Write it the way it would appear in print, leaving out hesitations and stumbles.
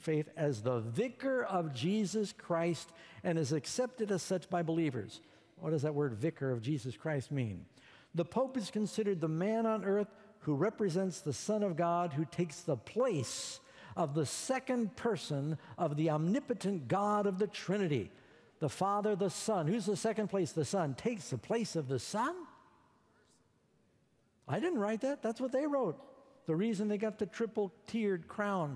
faith as the vicar of Jesus Christ and is accepted as such by believers. What does that word vicar of Jesus Christ mean? The Pope is considered the man on earth who represents the Son of God, who takes the place of the second person of the omnipotent God of the Trinity. The Father, the Son. Who's the second place? The Son. Takes the place of the Son? I didn't write that. That's what they wrote. The reason they got the triple-tiered crown